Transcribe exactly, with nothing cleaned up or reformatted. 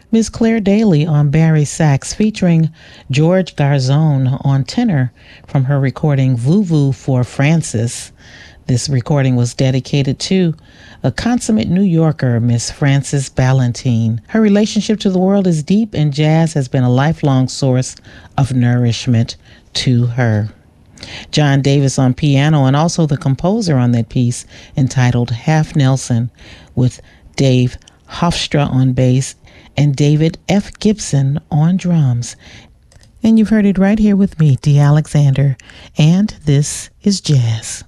Miss Claire Daly on Barry sax featuring George Garzone on tenor from her recording Voo for Francis. This recording was dedicated to a consummate New Yorker, Miss Frances Ballantyne. Her relationship to the world is deep, and jazz has been a lifelong source of nourishment to her. John Davis on piano, and also the composer on that piece entitled Half Nelson, with Dave Hofstra on bass and David F. Gibson on drums. And you've heard it right here with me, Dee Alexander, and this is Jazz.